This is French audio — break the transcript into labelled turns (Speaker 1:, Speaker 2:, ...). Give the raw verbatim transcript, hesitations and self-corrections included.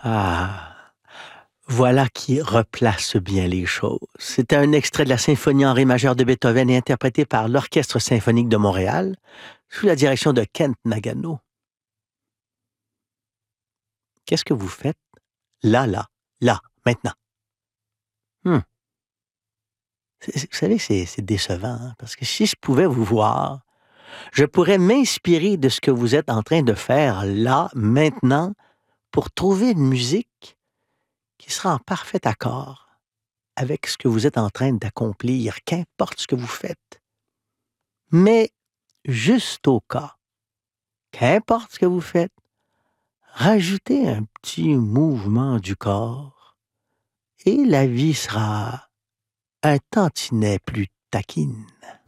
Speaker 1: Ah, voilà qui replace bien les choses. C'était un extrait de la symphonie en ré majeur de Beethoven et interprété par l'Orchestre symphonique de Montréal sous la direction de Kent Nagano. Qu'est-ce que vous faites là, là, là, maintenant? Hmm. C'est- c'est- Vous savez, c'est c'est décevant, hein, parce que si je pouvais vous voir, je pourrais m'inspirer de ce que vous êtes en train de faire là, maintenant, pour trouver une musique qui sera en parfait accord avec ce que vous êtes en train d'accomplir, qu'importe ce que vous faites. Mais juste au cas, qu'importe ce que vous faites, rajoutez un petit mouvement du corps et la vie sera un tantinet plus taquine.